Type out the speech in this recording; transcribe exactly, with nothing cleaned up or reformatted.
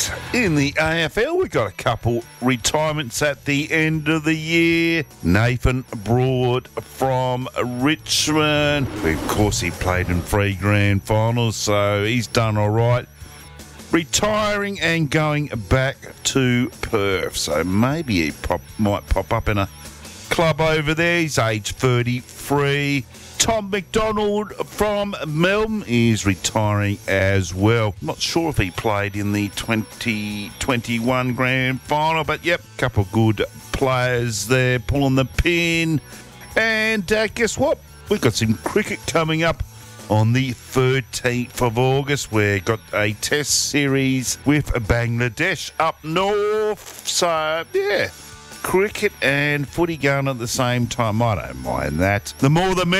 In the A F L, we've got a couple retirements at the end of the year. Nathan Broad from Richmond. Of course, he played in three grand finals, so he's done all right. Retiring and going back to Perth, so maybe he pop, might pop up in a club over there. He's age thirty-three. Tom McDonald from Melbourne is retiring as well. Not sure if he played in the twenty twenty-one grand final, but yep, couple of good players there pulling the pin. And uh, guess what? We've got some cricket coming up on the thirteenth of August. We've got a test series with Bangladesh up north. So, yeah, cricket and footy going at the same time. I don't mind that. The more the merrier.